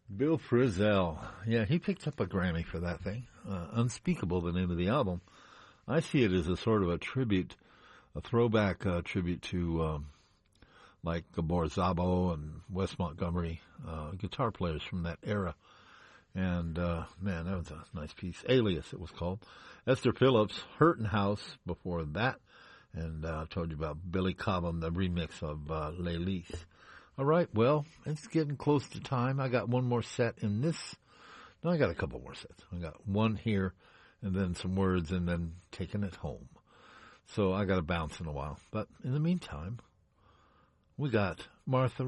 Bill Frisell. Yeah, he picked up a Grammy for that thing. Unspeakable, the name of the album. I see it as a sort of a tribute, a throwback tribute to like Gabor Szabo and Wes Montgomery, guitar players from that era. And, man, that was a nice piece. Alias, it was called. Esther Phillips, Hurtin' House before that. And I told you about Billy Cobham, the remix of Les Lis. All right, well, it's getting close to time. I got one more set in this. No, I got a couple more sets. I got one here and then some words and then taking it home. So I got to bounce in a while. But in the meantime, we got Martha